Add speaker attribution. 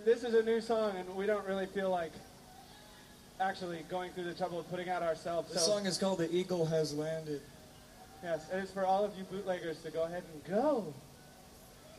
Speaker 1: this is a new song, and we don't really feel like actually going through the trouble of putting out ourselves.
Speaker 2: This song is called "The Eagle Has Landed."
Speaker 1: Yes, it is for all of you bootleggers to go ahead and go.